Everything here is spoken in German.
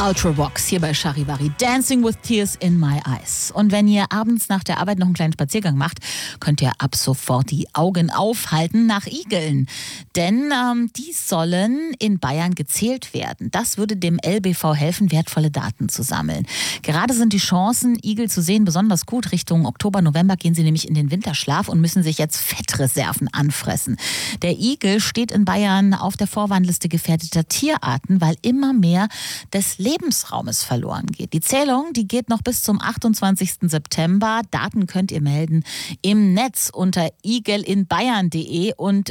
Ultravox hier bei Charivari. Dancing with Tears in My Eyes. Und wenn ihr abends nach der Arbeit noch einen kleinen Spaziergang macht, könnt ihr ab sofort die Augen aufhalten nach Igeln. Denn die sollen in Bayern gezählt werden. Das würde dem LBV helfen, wertvolle Daten zu sammeln. Gerade sind die Chancen, Igel zu sehen, besonders gut. Richtung Oktober, November gehen sie nämlich in den Winterschlaf und müssen sich jetzt Fettreserven anfressen. Der Igel steht in Bayern auf der Vorwarnliste gefährdeter Tierarten, weil immer mehr des Lebensraumes verloren geht. Die Zählung, die geht noch bis zum 28. September. Daten könnt ihr melden im Netz unter igelinbayern.de und